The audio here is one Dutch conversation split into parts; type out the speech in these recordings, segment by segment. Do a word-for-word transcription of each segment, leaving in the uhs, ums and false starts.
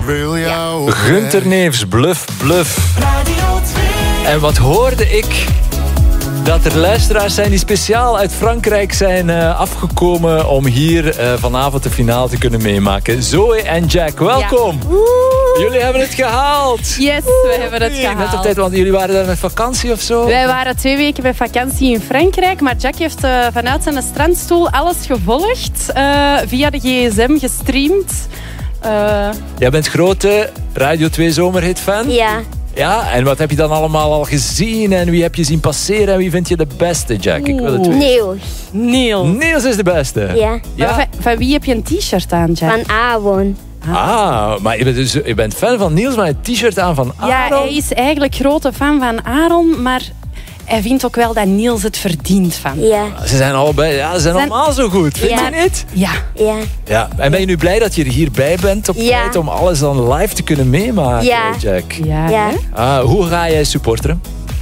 wil jou. Gunther Neefs, Bluff, Bluff. Radio twee. En wat hoorde ik? Dat er luisteraars zijn die speciaal uit Frankrijk zijn uh, afgekomen om hier uh, vanavond de finale te kunnen meemaken. Zoe en Jack, welkom. Ja. Jullie hebben het gehaald. Yes, we hebben het gehaald. Net op tijd, want jullie waren daar met vakantie of zo? Wij waren twee weken met vakantie in Frankrijk, maar Jack heeft uh, vanuit zijn strandstoel alles gevolgd. Uh, via de gsm gestreamd. Uh... Jij bent grote Radio twee Zomerhit-fan? Ja. Ja, en wat heb je dan allemaal al gezien? En wie heb je zien passeren? En wie vind je de beste, Jack? Ik wil het weten. Niels. Niels. Niels is de beste? Ja. ja? Van, van wie heb je een t-shirt aan, Jack? Van Aaron. Ah, maar je bent, dus, je bent fan van Niels, maar een t-shirt aan van Aaron? Ja, hij is eigenlijk grote fan van Aaron, maar hij vindt ook wel dat Niels het verdient van. Ja. Ze zijn allebei, ja, ze zijn, zijn allemaal zo goed, vind ja. je niet? Ja. Ja. Ja. En ben je nu blij dat je er hierbij bent op ja. tijd om alles dan live te kunnen meemaken, ja. Jack? Ja. ja. Ah, hoe ga jij supporteren?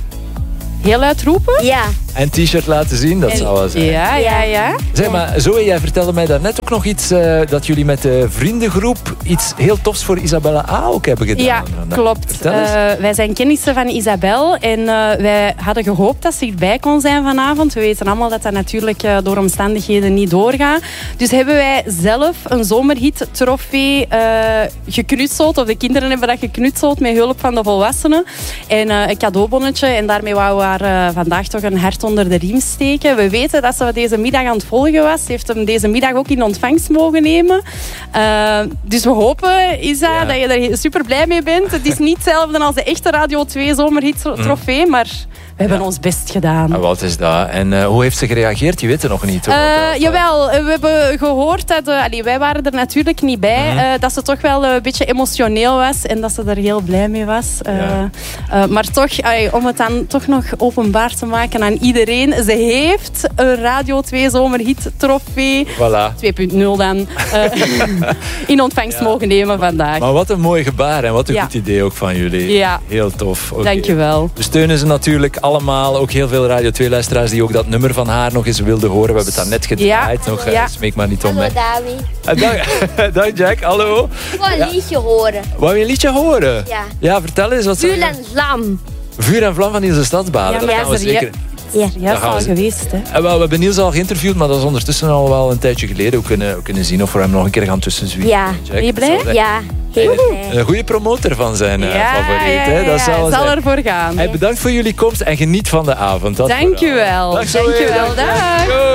Heel uitroepen? Ja. En t-shirt laten zien, dat en, zou wel zijn. Ja, ja, ja. Zeg maar, Zoe, jij vertelde mij daarnet ook nog iets, uh, dat jullie met de vriendengroep iets heel tofs voor Isabella A ook hebben gedaan. Ja, klopt. Uh, wij zijn kennissen van Isabel en uh, wij hadden gehoopt dat ze erbij kon zijn vanavond. We weten allemaal dat dat natuurlijk uh, door omstandigheden niet doorgaat. Dus hebben wij zelf een zomerhit trofee uh, geknutseld, of de kinderen hebben dat geknutseld met hulp van de volwassenen. En uh, een cadeaubonnetje en daarmee wouden we haar uh, vandaag toch een hart onder de riem steken. We weten dat ze deze middag aan het volgen was. Ze heeft hem deze middag ook in ontvangst mogen nemen. Uh, dus we hopen, Isa, ja. dat je er super blij mee bent. Het is niet hetzelfde als de echte Radio twee Zomerhit trofee, mm. maar we hebben ja. ons best gedaan. En wat is dat? En uh, hoe heeft ze gereageerd? Je weet het nog niet. Hoor. Uh, jawel, we hebben gehoord dat... Uh, allee, wij waren er natuurlijk niet bij. Mm. Uh, dat ze toch wel een beetje emotioneel was. En dat ze er heel blij mee was. Uh, ja. uh, maar toch, uh, om het dan toch nog openbaar te maken aan iedereen. Ze heeft een Radio twee Zomerhit trofee. Voilà. twee punt nul dan. Uh, in ontvangst ja. mogen nemen vandaag. Maar wat een mooi gebaar. En wat een ja. goed idee ook van jullie. Ja. Heel tof. Okay. Dank je wel. We steunen ze natuurlijk allemaal. Ook heel veel Radio twee luisteraars die ook dat nummer van haar nog eens wilden horen. We hebben het daar net gedraaid. Ja. Nog, ja. Smeek maar niet om Hallo, mij. Dag, dag Jack, hallo. Ik wil een ja. liedje horen. Wou je een liedje horen? Ja. Ja, vertel eens. Wat Vuur en vlam. Vuur en vlam van Niels de Stadsbader. Ja, dat gaan we zeker... Ja, ja dat is al geweest. Hè. En wel, we hebben Niels al geïnterviewd, maar dat is ondertussen al wel een tijdje geleden. We kunnen, we kunnen zien of we hem nog een keer gaan tussenzwieren. Ja. Ben je blij? Ja. Een goede promotor van zijn uh, ja, favoriet. Ja, ja, hè? Dat zal, zal ervoor gaan. Hey, bedankt voor jullie komst en geniet van de avond. Dank je wel. Dag, Dank je wel. Dag.